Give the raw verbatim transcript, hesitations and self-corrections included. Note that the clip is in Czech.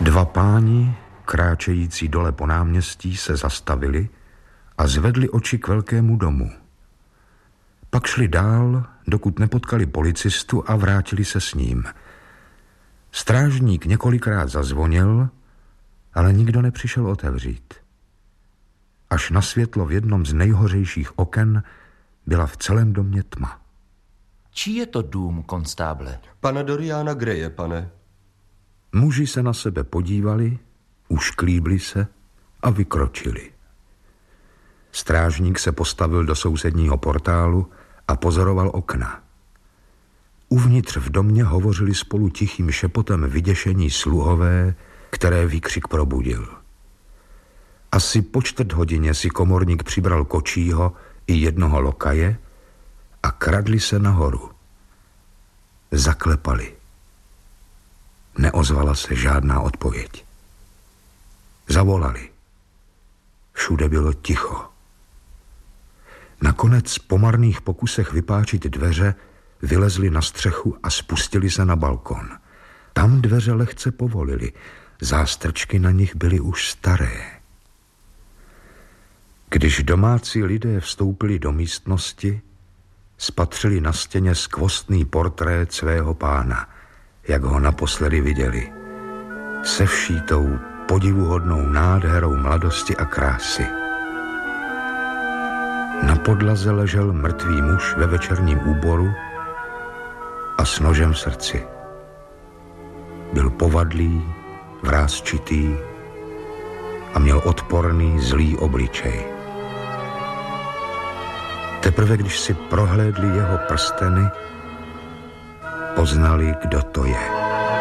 Dva páni, kráčející dole po náměstí, se zastavili a zvedli oči k velkému domu. Pak šli dál, dokud nepotkali policistu a vrátili se s ním. Strážník několikrát zazvonil, ale nikdo nepřišel otevřít. Až na světlo v jednom z nejhořejších oken byla v celém domě tma. Čí je to dům, konstáble? Pana Doriana Greje, pane. Muži se na sebe podívali, ušklíbli se a vykročili. Strážník se postavil do sousedního portálu a pozoroval okna. Uvnitř v domě hovořili spolu tichým šepotem vyděšení sluhové, které výkřik probudil. Asi po čtvrt hodině si komorník přibral kočího i jednoho lokaje a kradli se nahoru. Zaklepali. Neozvala se žádná odpověď. Zavolali. Všude bylo ticho. Nakonec po marných pokusech vypáčit dveře vylezli na střechu a spustili se na balkon. Tam dveře lehce povolili. Zástrčky na nich byly už staré. Když domácí lidé vstoupili do místnosti, spatřili na stěně skvostný portrét svého pána, jak ho naposledy viděli, se vší tou podivuhodnou nádherou mladosti a krásy. Na podlaze ležel mrtvý muž ve večerním úboru a s nožem v srdci. Byl povadlý, vrásčitý a měl odporný, zlý obličej. Teprve když si prohlédli jeho prsteny, poznali, kdo to je.